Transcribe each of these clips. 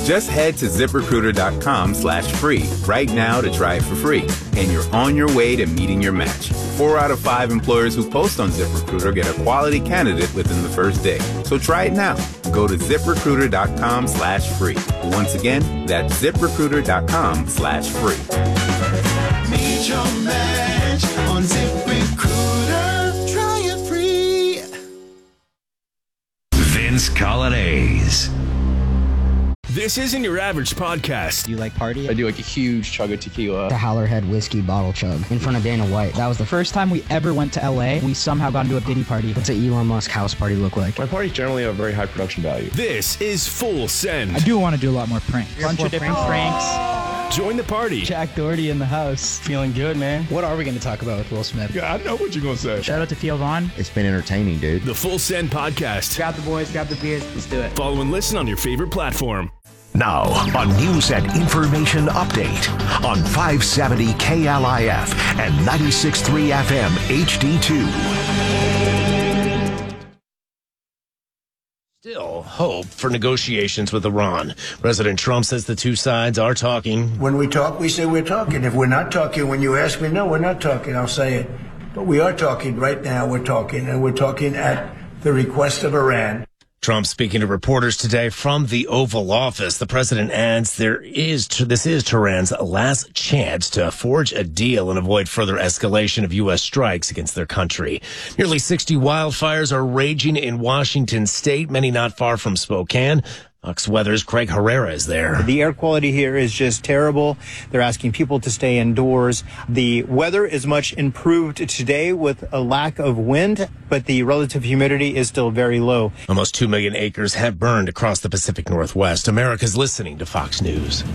Just head to ZipRecruiter.com/free right now to try it for free. And you're on your way to meeting your match. 4 out of 5 employers who post on ZipRecruiter get a quality candidate within the first day. So try it now. Go to ZipRecruiter.com/free. Once again, that's ZipRecruiter.com/free. Meet your match on ZipRecruiter. Try it free. Vince Colonnese. This isn't your average podcast. Do you like party? I do like a huge chug of tequila. The Howlerhead whiskey bottle chug in front of Dana White. That was the first time we ever went to LA. We somehow got into a Diddy party. What's an Elon Musk house party look like? My parties generally have a very high production value. This is Full Send. I do want to do a lot more pranks. Bunch of different pranks. Join the party. Jack Doherty in the house. Feeling good, man. What are we going to talk about with Will Smith? Yeah, I know what you're going to say. Shout out to Theo Vaughn. It's been entertaining, dude. The Full Send podcast. Grab the boys, grab the beers, let's do it. Follow and listen on your favorite platform. Now, a news and information update on 570 KLIF and 96.3 FM HD2. Still hope for negotiations with Iran. President Trump says the two sides are talking. When we talk, we say we're talking. If we're not talking, when you ask me, no, we're not talking, I'll say it. But we are talking right now. We're talking, and we're talking at the request of Iran. Trump speaking to reporters today from the Oval Office. The president adds this is Tehran's last chance to forge a deal and avoid further escalation of U.S. strikes against their country. Nearly 60 wildfires are raging in Washington state, many not far from Spokane. Fox Weather's Craig Herrera is there. The air quality here is just terrible. They're asking people to stay indoors. The weather is much improved today with a lack of wind, but the relative humidity is still very low. Almost 2 million acres have burned across the Pacific Northwest. America's listening to Fox News.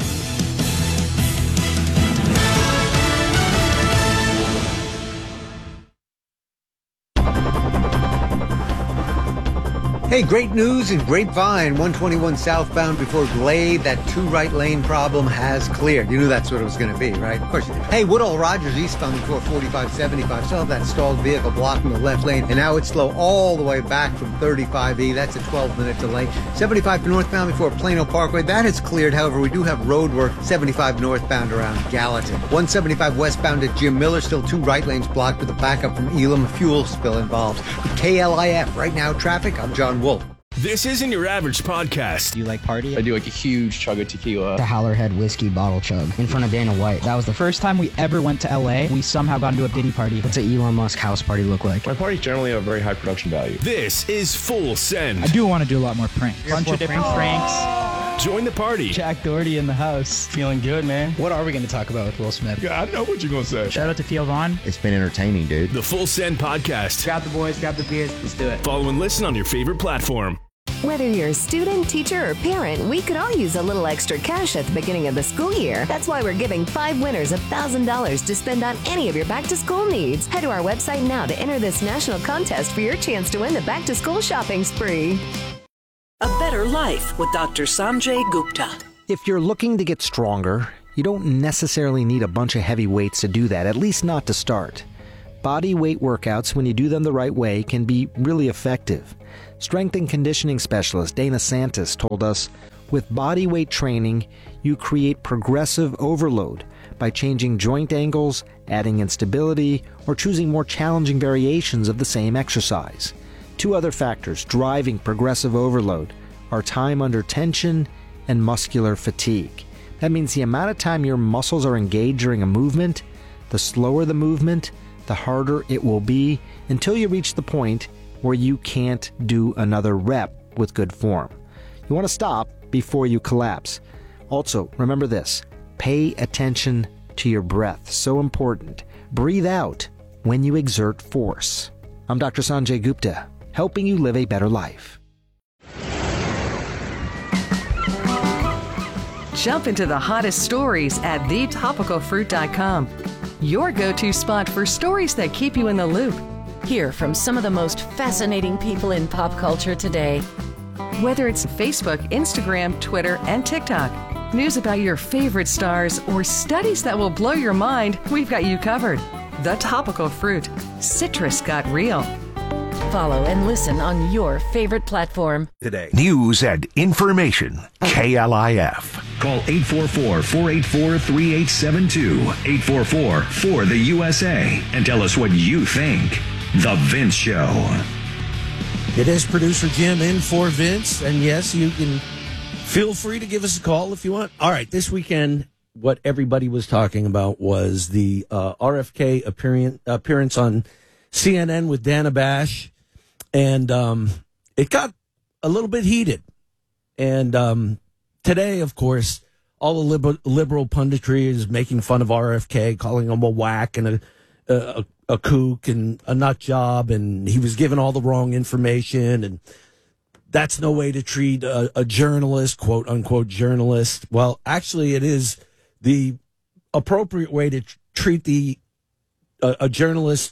Hey, great news in Grapevine, 121 southbound before Glade. That 2 right lane problem has cleared. You knew that's what it was going to be, right? Of course you did. Hey, Woodall Rogers eastbound before 4575. Still have that stalled vehicle blocking the left lane. And now it's slow all the way back from 35E. That's a 12-minute delay. 75 northbound before Plano Parkway. That is cleared. However, we do have road work 75 northbound around Gallatin. 175 westbound at Jim Miller. Still 2 right lanes blocked with a backup from Elam. A fuel spill involved. With KLIF right now traffic, I'm John Wolf. This isn't your average podcast. Do you like party? I do like a huge chug of tequila. The Howlerhead whiskey bottle chug in front of Dana White. That was the first time we ever went to LA. We somehow got into a Diddy party. What's an Elon Musk house party look like? My parties generally have a very high production value. This is Full Send. I do want to do a lot more pranks. Bunch of different pranks. Join the party. Jack Doherty in the house. Feeling good, man. What are we going to talk about with Will Smith? Yeah, I know what you're going to say. Shout out to Theo Vaughn. It's been entertaining, dude. The Full Send podcast. Grab the boys, grab the beers, let's do it. Follow and listen on your favorite platform. Whether you're a student, teacher, or parent, we could all use a little extra cash at the beginning of the school year. That's why we're giving 5 winners $1,000 to spend on any of your back-to-school needs. Head to our website now to enter this national contest for your chance to win the back-to-school shopping spree. A better life with Dr. Sanjay Gupta. If you're looking to get stronger, you don't necessarily need a bunch of heavy weights to do that, at least not to start. Body weight workouts, when you do them the right way, can be really effective. Strength and conditioning specialist Dana Santos told us, with body weight training, you create progressive overload by changing joint angles, adding instability, or choosing more challenging variations of the same exercise. 2 other factors driving progressive overload are time under tension and muscular fatigue. That means the amount of time your muscles are engaged during a movement, the slower the movement, the harder it will be until you reach the point where you can't do another rep with good form. You want to stop before you collapse. Also, remember this, pay attention to your breath. So important. Breathe out when you exert force. I'm Dr. Sanjay Gupta, helping you live a better life. Jump into the hottest stories at thetopicalfruit.com. Your go-to spot for stories that keep you in the loop. Hear from some of the most fascinating people in pop culture today. Whether it's Facebook, Instagram, Twitter, and TikTok, news about your favorite stars, or studies that will blow your mind, we've got you covered. The Topical Fruit. Citrus got real. Follow and listen on your favorite platform. Today. News and information. KLIF. Call 844-484-3872. 844-4-the-USA. And tell us what you think. The Vince Show. It is producer Jim in for Vince. And yes, you can feel free to give us a call if you want. All right, this weekend, what everybody was talking about was the RFK appearance on CNN with Dana Bash. And it got a little bit heated. And today, of course, all the liberal punditry is making fun of RFK, calling him a whack and a kook and a nut job, and he was given all the wrong information, and that's no way to treat a journalist, quote unquote journalist. Well, actually, it is the appropriate way to treat a journalist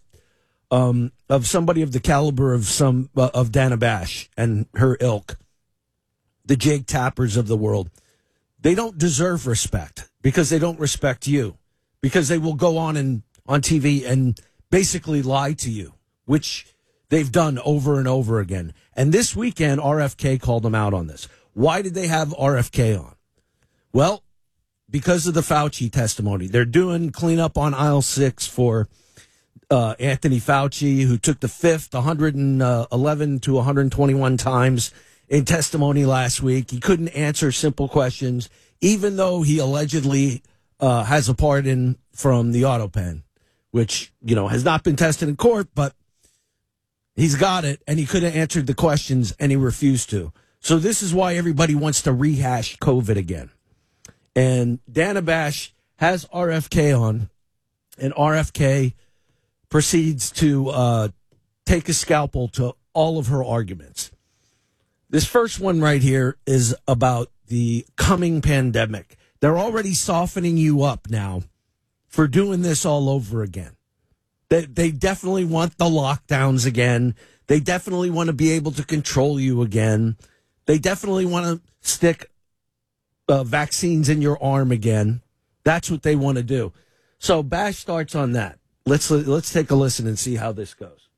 of somebody of the caliber of Dana Bash and her ilk, the Jake Tappers of the world. They don't deserve respect because they don't respect you, because they will go on TV and basically lie to you, which they've done over and over again. And this weekend, RFK called them out on this. Why did they have RFK on? Well, because of the Fauci testimony. They're doing cleanup on aisle 6 for Anthony Fauci, who took the fifth 111 to 121 times in testimony last week. He couldn't answer simple questions, even though he allegedly has a pardon from the auto pen, which, has not been tested in court, but he's got it, and he could have answered the questions, and he refused to. So this is why everybody wants to rehash COVID again. And Dana Bash has RFK on, and RFK proceeds to take a scalpel to all of her arguments. This first one right here is about the coming pandemic. They're already softening you up now for doing this all over again. They definitely want the lockdowns again. They definitely want to be able to control you again. They definitely want to stick vaccines in your arm again. That's what they want to do. So Bash starts on that. Let's take a listen and see how this goes.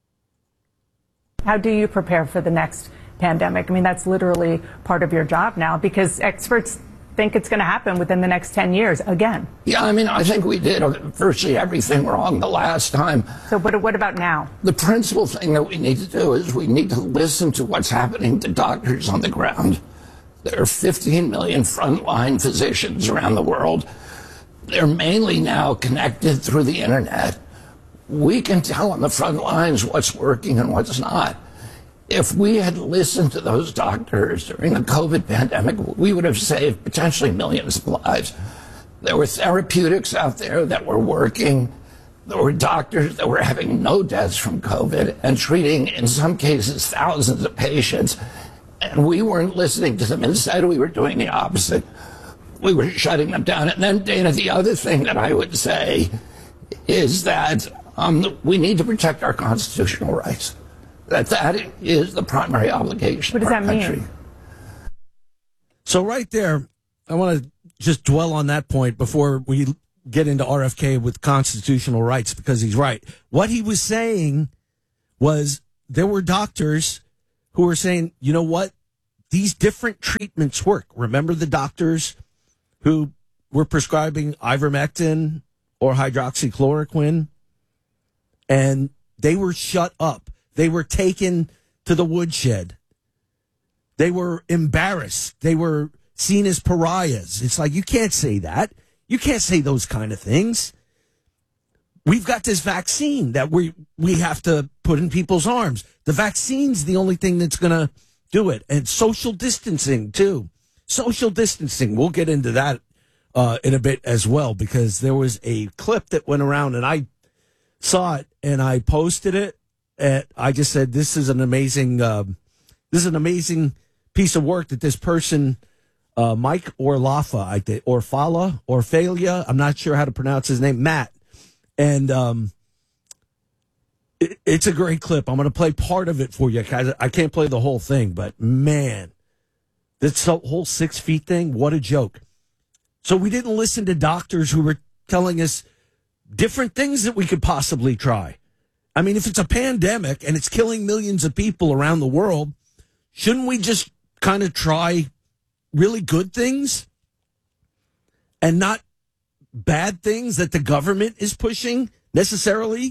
How do you prepare for the next pandemic? I mean, that's literally part of your job now, because experts think it's going to happen within the next 10 years again. Yeah, I mean, I think we did virtually everything wrong the last time. So what about now? The principal thing that we need to do is we need to listen to what's happening to doctors on the ground. There are 15 million frontline physicians around the world. They're mainly now connected through the internet. We can tell on the front lines what's working and what's not. If we had listened to those doctors during the COVID pandemic, we would have saved potentially millions of lives. There were therapeutics out there that were working. There were doctors that were having no deaths from COVID and treating, in some cases, thousands of patients. And we weren't listening to them. Instead, we were doing the opposite. We were shutting them down. And then, Dana, the other thing that I would say is that we need to protect our constitutional rights. That is the primary obligation of our country. Mean? So right there, I want to just dwell on that point before we get into RFK with constitutional rights, because he's right. What he was saying was there were doctors who were saying, you know what, these different treatments work. Remember the doctors who were prescribing ivermectin or hydroxychloroquine, and they were shut up. They were taken to the woodshed. They were embarrassed. They were seen as pariahs. It's like, you can't say that. You can't say those kind of things. We've got this vaccine that we have to put in people's arms. The vaccine's the only thing that's going to do it. And social distancing, too. Social distancing. We'll get into that in a bit as well, because there was a clip that went around, and I saw it, and I posted it. And I just said, this is an amazing piece of work that this person, Mike Orfalia, I'm not sure how to pronounce his name, Matt. And it's a great clip. I'm going to play part of it for you. I can't play the whole thing, but man, this whole 6 feet thing, what a joke. So we didn't listen to doctors who were telling us different things that we could possibly try. I mean, if it's a pandemic and it's killing millions of people around the world, shouldn't we just kind of try really good things and not bad things that the government is pushing necessarily?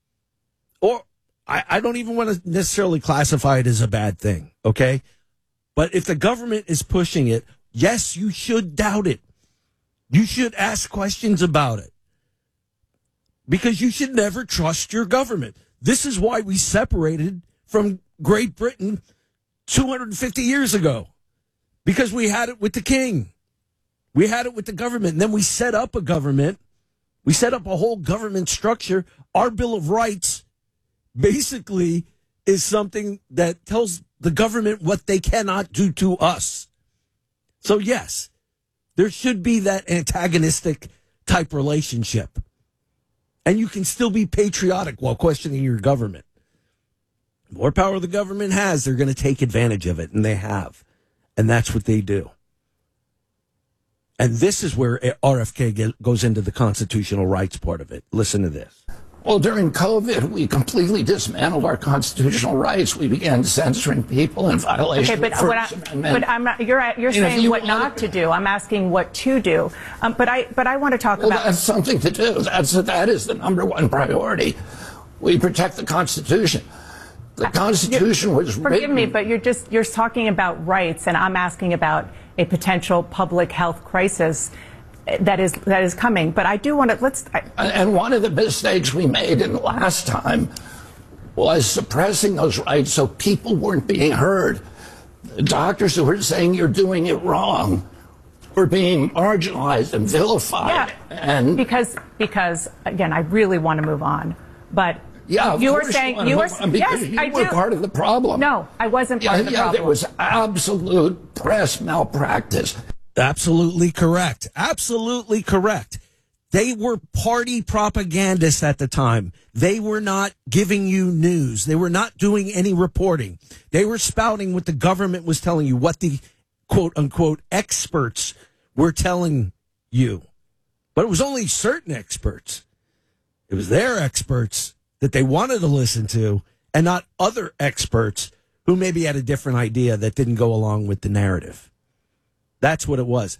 Or I don't even want to necessarily classify it as a bad thing, okay? But if the government is pushing it, yes, you should doubt it. You should ask questions about it. Because you should never trust your government. This is why we separated from Great Britain 250 years ago. Because we had it with the king. We had it with the government. And then we set up a government. We set up a whole government structure. Our Bill of Rights basically is something that tells the government what they cannot do to us. So, yes, there should be that antagonistic type relationship. And you can still be patriotic while questioning your government. The more power the government has, they're going to take advantage of it, and they have. And that's what they do. And this is where RFK goes into the constitutional rights part of it. Listen to this. Well, during COVID, we completely dismantled our constitutional rights. We began censoring people in violation of the First Amendment. But I'm not. You're saying what not to do. I'm asking what to do. But I want to talk about. That's something to do. That is the number one priority. We protect the Constitution. The Constitution was written. Forgive me, but you're talking about rights, and I'm asking about a potential public health crisis that is coming. But I do want to And one of the mistakes we made in the last time was suppressing those rights so people weren't being heard. The doctors who were saying you're doing it wrong were being marginalized and vilified. Yeah, and because again, I really want to move on, but. Yeah, you were saying you were. Yes, you were part of the problem. No, I wasn't part of the problem. There was absolute press malpractice. Absolutely correct. Absolutely correct. They were party propagandists at the time. They were not giving you news. They were not doing any reporting. They were spouting what the government was telling you, what the quote unquote experts were telling you. But it was only certain experts. It was their experts that they wanted to listen to, and not other experts who maybe had a different idea that didn't go along with the narrative. That's what it was.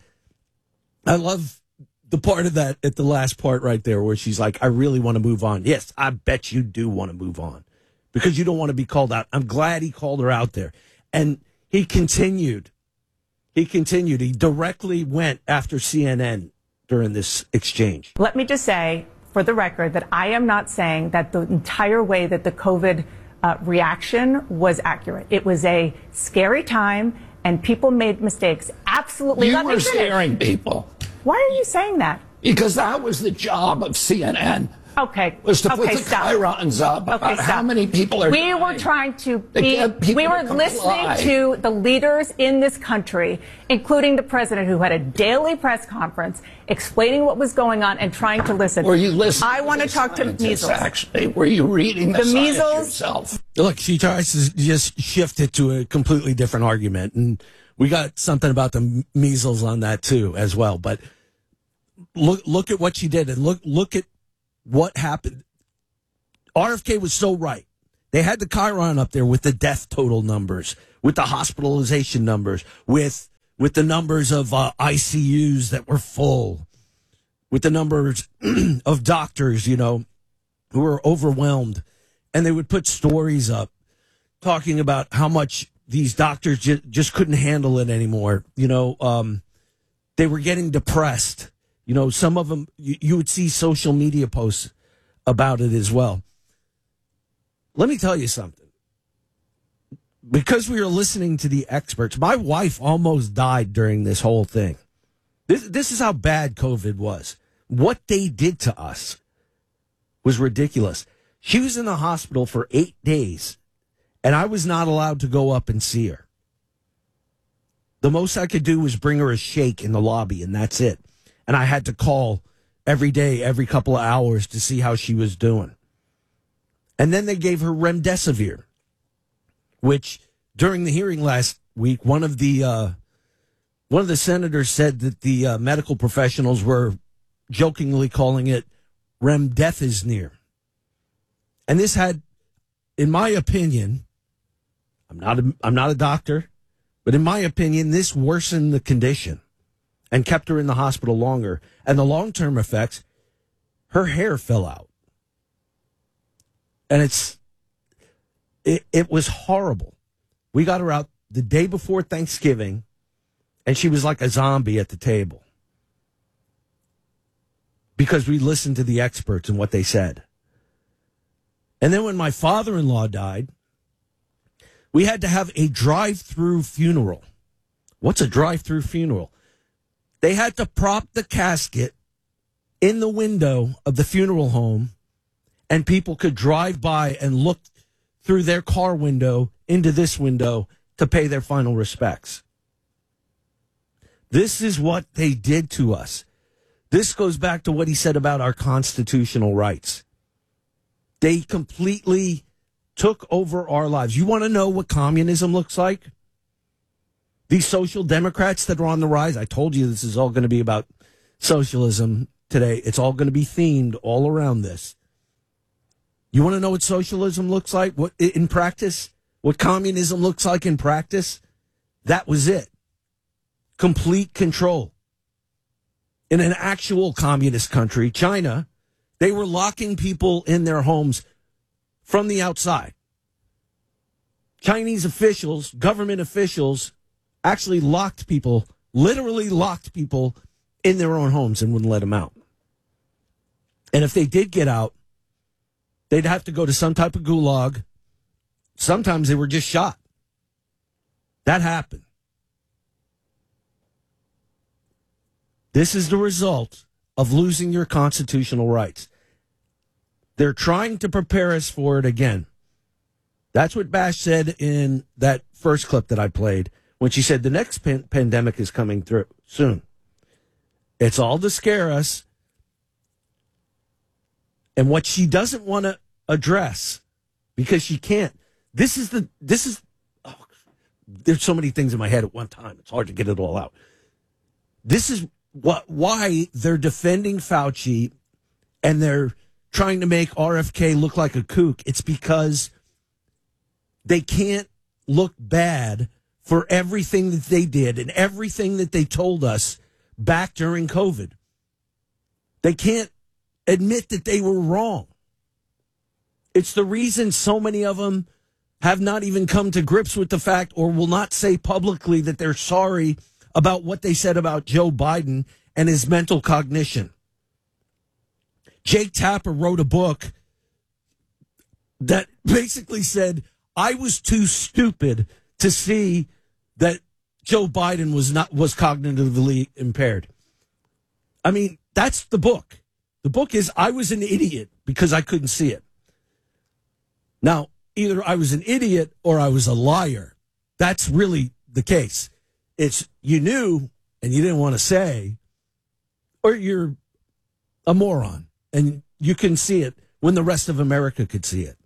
I love the part of that at the last part right there where she's like, I really want to move on. Yes, I bet you do want to move on because you don't want to be called out. I'm glad he called her out there. And he continued. He directly went after CNN during this exchange. Let me just say, for the record, that I am not saying that the entire way that the COVID reaction was accurate. It was a scary time, and people made mistakes. Absolutely. You were scaring people. Why are you saying that? Because that was the job of CNN. Okay. Was to put the chyrons up about how many people are dying. We were trying to we were listening to the leaders in this country, including the president, who had a daily press conference explaining what was going on and trying to listen. Were you listening? I want to talk to measles. Actually, were you reading the measles yourself? Look, she tries to just shift it to a completely different argument, and we got something about the measles on that too as well. But look at what she did, and look at what happened. RFK was so right. They had the chyron up there with the death total numbers, with the hospitalization numbers, with the numbers of ICUs that were full, with the numbers of doctors, who were overwhelmed. And they would put stories up talking about how much these doctors just couldn't handle it anymore. They were getting depressed. Some of them, you would see social media posts about it as well. Let me tell you something. Because we were listening to the experts, my wife almost died during this whole thing. This is how bad COVID was. What they did to us was ridiculous. She was in the hospital for 8 days, and I was not allowed to go up and see her. The most I could do was bring her a shake in the lobby, and that's it. And I had to call every day, every couple of hours to see how she was doing. And then they gave her remdesivir, which during the hearing last week, one of the senators said that the medical professionals were jokingly calling it remdesivir. And this had, in my opinion, I'm not a doctor, but in my opinion, this worsened the condition and kept her in the hospital longer. And the long-term effects, her hair fell out. And it was horrible. We got her out the day before Thanksgiving, and she was like a zombie at the table. Because we listened to the experts and what they said. And then when my father-in-law died, we had to have a drive-through funeral. What's a drive-through funeral? They had to prop the casket in the window of the funeral home, and people could drive by and look through their car window into this window to pay their final respects. This is what they did to us. This goes back to what he said about our constitutional rights. They completely took over our lives. You want to know what communism looks like? These social democrats that are on the rise, I told you this is all going to be about socialism today. It's all going to be themed all around this. You want to know what socialism looks like? What in practice? What communism looks like in practice? That was it. Complete control. In an actual communist country, China, they were locking people in their homes from the outside. Chinese officials, government officials, actually literally locked people in their own homes and wouldn't let them out. And if they did get out, they'd have to go to some type of gulag. Sometimes they were just shot. That happened. This is the result of losing your constitutional rights. They're trying to prepare us for it again. That's what Bash said in that first clip that I played when she said the next pandemic is coming through soon. It's all to scare us. And what she doesn't want to address, because she can't, there's so many things in my head at one time. It's hard to get it all out. This is why they're defending Fauci and they're trying to make RFK look like a kook. It's because they can't look bad for everything that they did and everything that they told us back during COVID. They can't admit that they were wrong. It's the reason so many of them have not even come to grips with the fact or will not say publicly that they're sorry about what they said about Joe Biden and his mental cognition. Jake Tapper wrote a book that basically said, I was too stupid to see that Joe Biden was cognitively impaired. I mean, that's the book. The book is I was an idiot because I couldn't see it. Now, either I was an idiot or I was a liar. That's really the case. It's you knew and you didn't want to say, or you're a moron and you couldn't see it when the rest of America could see it.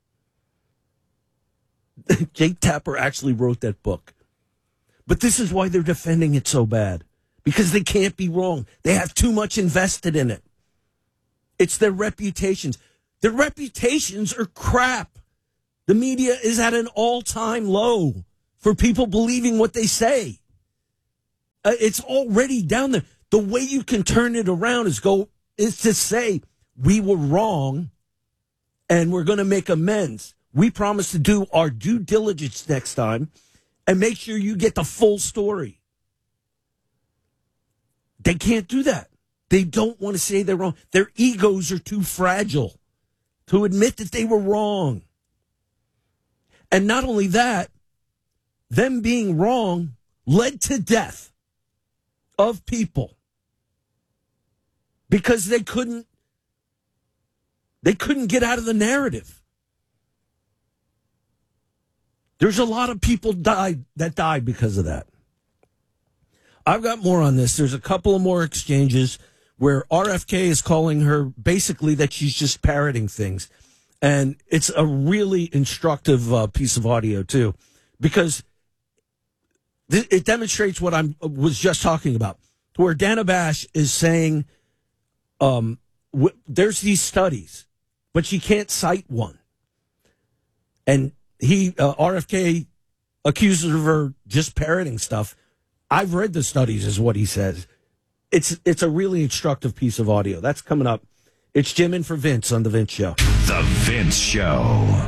Jake Tapper actually wrote that book. But this is why they're defending it so bad. Because they can't be wrong. They have too much invested in it. It's their reputations. Their reputations are crap. The media is at an all-time low for people believing what they say. It's already down there. The way you can turn it around is to say, we were wrong and we're going to make amends. We promise to do our due diligence next time and make sure you get the full story. They can't do that. They don't want to say they're wrong. Their egos are too fragile to admit that they were wrong. And not only that, them being wrong led to death of people because they couldn't get out of the narrative. There's a lot of people that died because of that. I've got more on this. There's a couple of more exchanges where RFK is calling her basically that she's just parroting things. And it's a really instructive piece of audio, too, because it demonstrates what I was just talking about, where Dana Bash is saying there's these studies, but she can't cite one. And RFK accuses her just parroting stuff. I've read the studies, is what he says. It's a really instructive piece of audio. That's coming up. It's Jim in for Vince on The Vince Show. The Vince Show.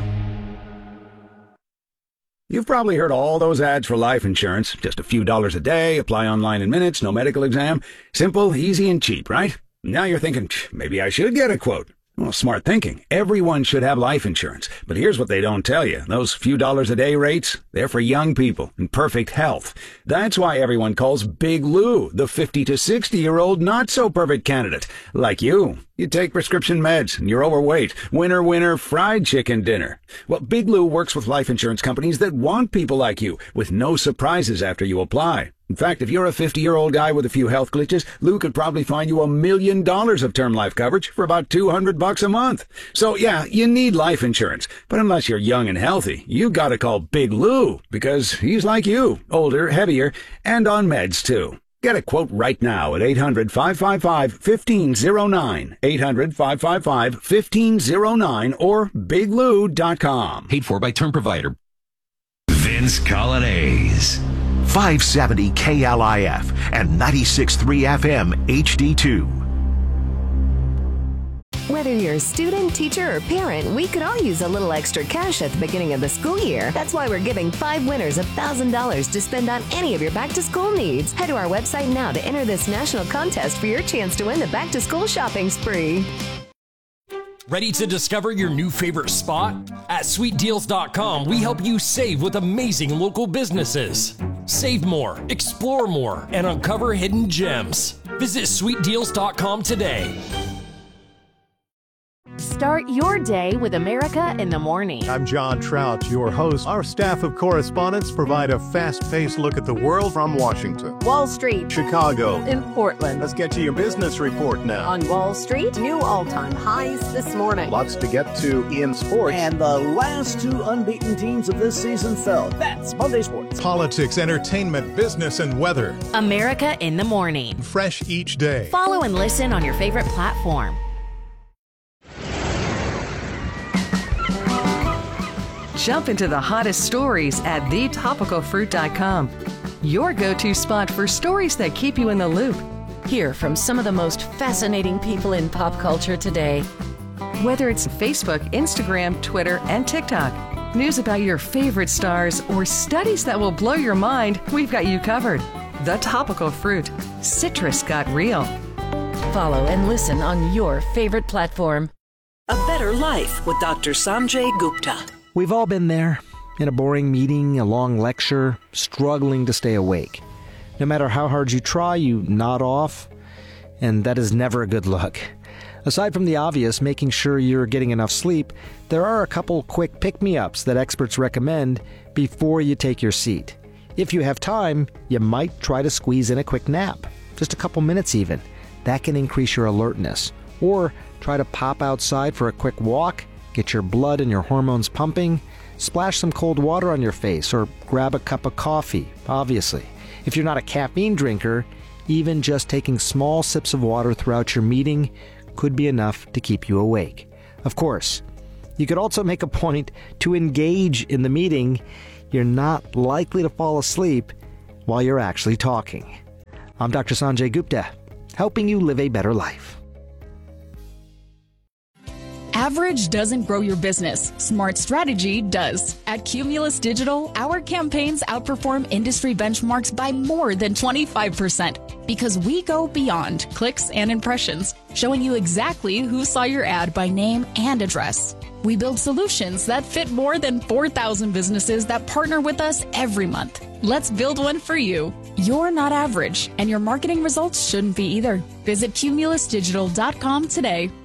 You've probably heard all those ads for life insurance. Just a few dollars a day, apply online in minutes, no medical exam. Simple, easy, and cheap, right? Now you're thinking, maybe I should get a quote. Well, smart thinking. Everyone should have life insurance. But here's what they don't tell you. Those few dollars a day rates, they're for young people in perfect health. That's why everyone calls Big Lou the 50 to 60-year-old not-so-perfect candidate. Like you. You take prescription meds and you're overweight. Winner, fried chicken dinner. Well, Big Lou works with life insurance companies that want people like you, with no surprises after you apply. In fact, if you're a 50-year-old guy with a few health glitches, Lou could probably find you $1 million of term life coverage for about $200 a month. So yeah, you need life insurance. But unless you're young and healthy, you gotta call Big Lou, because he's like you, older, heavier, and on meds too. Get a quote right now at 800-555-1509, 800-555-1509, or biglou.com. Paid for by term provider. Vince Colonnese. 570 KLIF and 96.3 FM HD2. Whether you're a student, teacher, or parent, we could all use a little extra cash at the beginning of the school year. That's why we're giving 5 winners $1,000 to spend on any of your back-to-school needs. Head to our website now to enter this national contest for your chance to win the back-to-school shopping spree. Ready to discover your new favorite spot? At SweetDeals.com, we help you save with amazing local businesses. Save more, explore more, and uncover hidden gems. Visit SweetDeals.com today. Start your day with America in the Morning. I'm John Trout, your host. Our staff of correspondents provide a fast-paced look at the world from Washington, Wall Street, Chicago, and Portland. Let's get to your business report now. On Wall Street, new all-time highs this morning. Lots to get to in sports. And the last 2 unbeaten teams of this season fell. That's Monday Sports. Politics, entertainment, business, and weather. America in the Morning. Fresh each day. Follow and listen on your favorite platform. Jump into the hottest stories at thetopicalfruit.com. Your go-to spot for stories that keep you in the loop. Hear from some of the most fascinating people in pop culture today. Whether it's Facebook, Instagram, Twitter, and TikTok, news about your favorite stars, or studies that will blow your mind, we've got you covered. The Topical Fruit. Citrus got real. Follow and listen on your favorite platform. A Better Life with Dr. Sanjay Gupta. We've all been there, in a boring meeting, a long lecture, struggling to stay awake. No matter how hard you try, you nod off, and that is never a good look. Aside from the obvious, making sure you're getting enough sleep, there are a couple quick pick-me-ups that experts recommend before you take your seat. If you have time, you might try to squeeze in a quick nap, just a couple minutes even. That can increase your alertness. Or try to pop outside for a quick walk, get your blood and your hormones pumping, splash some cold water on your face, or grab a cup of coffee, obviously. If you're not a caffeine drinker, even just taking small sips of water throughout your meeting could be enough to keep you awake. Of course, you could also make a point to engage in the meeting. You're not likely to fall asleep while you're actually talking. I'm Dr. Sanjay Gupta, helping you live a better life. Average doesn't grow your business. Smart strategy does. At Cumulus Digital, our campaigns outperform industry benchmarks by more than 25% because we go beyond clicks and impressions, showing you exactly who saw your ad by name and address. We build solutions that fit more than 4,000 businesses that partner with us every month. Let's build one for you. You're not average, and your marketing results shouldn't be either. Visit cumulusdigital.com today.